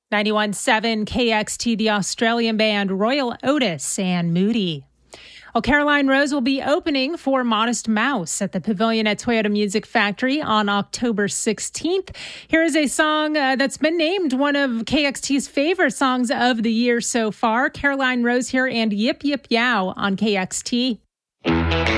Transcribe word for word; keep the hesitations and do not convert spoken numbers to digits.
ninety-one point seven K X T, the Australian band Royal Otis and Moody. Well, Caroline Rose will be opening for Modest Mouse at the Pavilion at Toyota Music Factory on October sixteenth. Here is a song uh, that's been named one of K X T's favorite songs of the year so far. Caroline Rose here and Yip Yip Yow on K X T.